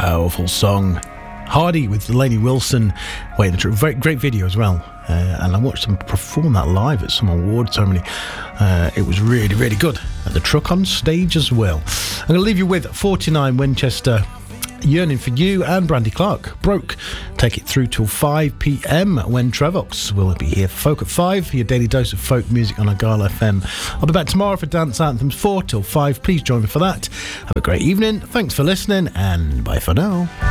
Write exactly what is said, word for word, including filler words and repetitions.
powerful song. Hardy with Lainey Wilson. Wait, the very great video as well. Uh, and I watched them perform that live at some award ceremony. Uh, it was really, really good. And the truck on stage as well. I'm going to leave you with forty-nine Winchester, Yearning for You, and Brandy Clark, Broke. Take it through till five p.m. when Trevox will be here for Folk at five, your daily dose of folk music on Argyle F M. I'll be back tomorrow for Dance Anthems four till five. Please join me for that. Have a great evening. Thanks for listening, and bye for now.